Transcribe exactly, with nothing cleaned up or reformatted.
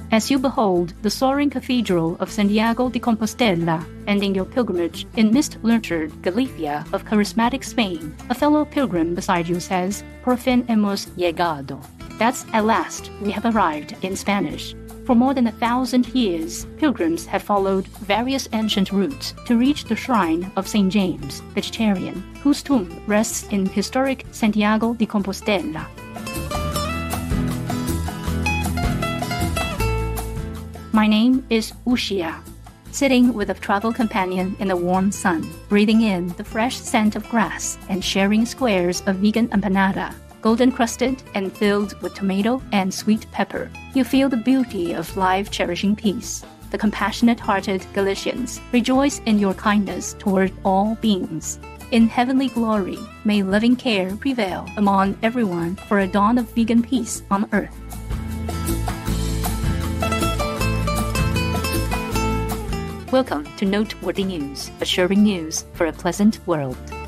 as you behold the soaring cathedral of Santiago de Compostela, ending your pilgrimage in mist-nurtured Galicia of charismatic Spain, a fellow pilgrim beside you says, "Por fin hemos llegado." That's "at last, we have arrived" in Spanish. For more than a thousand years, pilgrims have followed various ancient routes to reach the shrine of Saint James, vegetarian, whose tomb rests in historic Santiago de Compostela. My name is Ushia, sitting with a travel companion in the warm sun, breathing in the fresh scent of grass and sharing squares of vegan empanada, golden-crusted and filled with tomato and sweet pepper. You feel the beauty of life-cherishing peace. The compassionate-hearted Galicians rejoice in your kindness toward all beings. In heavenly glory, may loving care prevail among everyone for a dawn of vegan peace on earth. Welcome to Noteworthy News, assuring news for a pleasant world.